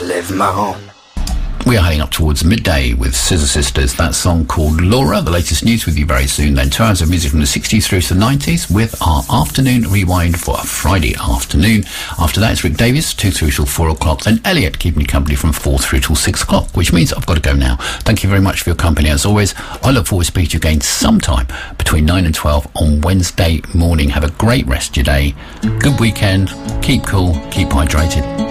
relève marrant. We are heading up towards midday with Scissor Sisters. That song called Laura. The latest news with you very soon. Then 2 hours of music from the 60s through to the 90s with our afternoon rewind for a Friday afternoon. After that, it's Rick Davies, 2 through till 4 o'clock. Then Elliot keeping you company from 4 through till 6 o'clock, which means I've got to go now. Thank you very much for your company as always. I look forward to speaking to you again sometime between 9 and 12 on Wednesday morning. Have a great rest of your day. Good weekend. Keep cool. Keep hydrated.